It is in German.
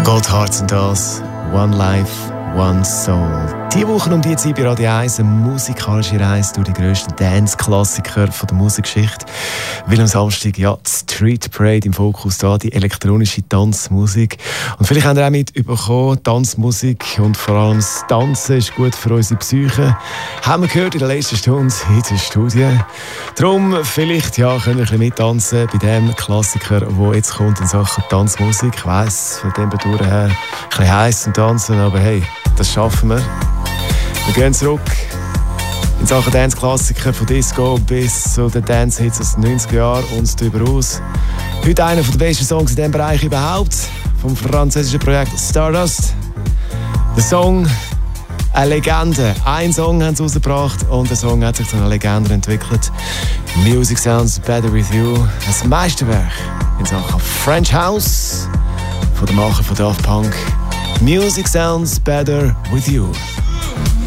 Goldhearts und das One Life, One Soul. Diese Woche um die Zeit bei Radio 1 eine musikalische Reise durch die grössten Dance-Klassiker der Musikgeschichte. Weil am Samstag die Street Parade im Fokus da, die elektronische Tanzmusik. Und vielleicht habt ihr auch mitbekommen, Tanzmusik und vor allem das Tanzen ist gut für unsere Psyche. Haben wir gehört in der letzten Stunde in der Studie. Darum vielleicht können wir ein bisschen mittanzen bei dem Klassiker, der jetzt kommt in Sachen Tanzmusik. Ich weiss, von den Temperaturen her ein bisschen heiß zum Tanzen, aber hey, das schaffen wir. Wir gehen zurück in Sachen Dance-Klassiker von Disco bis zu den Dance-Hits aus den 90er Jahren und darüber aus. Heute einer der besten Songs in diesem Bereich überhaupt, vom französischen Projekt Stardust. Der Song, eine Legende. Ein Song haben sie rausgebracht und der Song hat sich zu einer Legende entwickelt. Music Sounds Better With You, ein Meisterwerk in Sachen French House von der Macher von Daft Punk. Music Sounds Better With You.